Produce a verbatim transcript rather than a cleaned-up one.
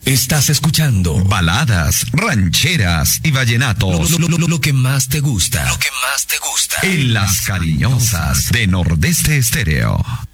Estás escuchando baladas, rancheras y vallenatos. Lo, lo, lo, lo que más te gusta. Lo que más te gusta. En las cariñosas de Nordeste Estéreo.